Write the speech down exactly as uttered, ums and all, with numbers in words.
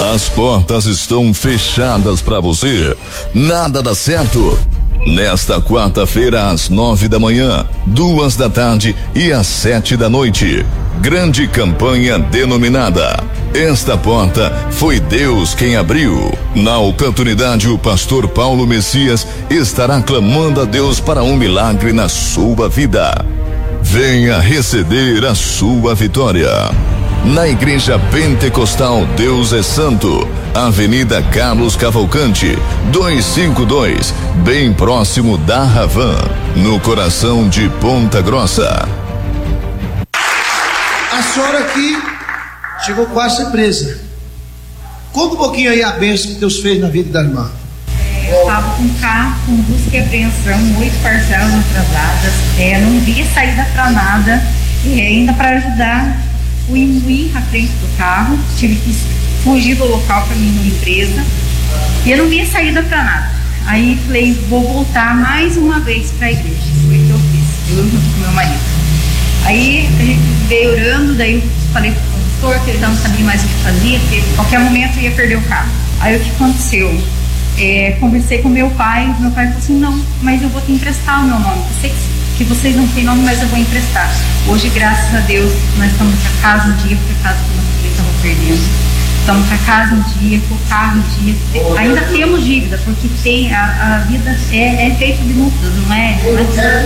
As portas estão fechadas para você. Nada dá certo. Nesta quarta-feira, às nove da manhã, duas da tarde e às sete da noite. Grande campanha denominada Esta Porta Foi Deus Quem Abriu. Na oportunidade, o pastor Paulo Messias estará clamando a Deus para um milagre na sua vida. Venha receber a sua vitória. Na Igreja Pentecostal Deus é Santo, Avenida Carlos Cavalcante, duzentos e cinquenta e dois, bem próximo da Ravan, no coração de Ponta Grossa. A senhora aqui chegou quase a ser presa. Conta um pouquinho aí a bênção que Deus fez na vida da irmã. Eu estava com o carro com busca e apreensão, oito parcelas atrasadas, é, não via saída para nada, e ainda para ajudar o imuí à frente do carro, tive que fugir do local para minha empresa, e eu não via saída para nada. Aí falei, vou voltar mais uma vez para a igreja. Foi o que eu fiz, eu junto com meu marido. Aí a gente veio orando, daí eu falei pro condutor que ele não sabia mais o que fazia, porque a qualquer momento eu ia perder o carro. Aí o que aconteceu? É, conversei com meu pai, meu pai falou assim, não, mas eu vou te emprestar o meu nome, eu sei que vocês não têm nome, mas eu vou emprestar. Hoje, graças a Deus, nós estamos com a casa um dia, porque a casa que a nossa filha estava perdendo. Estamos com a casa um dia, com o carro um dia. Ainda temos dívida, porque tem, a, a vida é, é feita de lutas, não é? Não é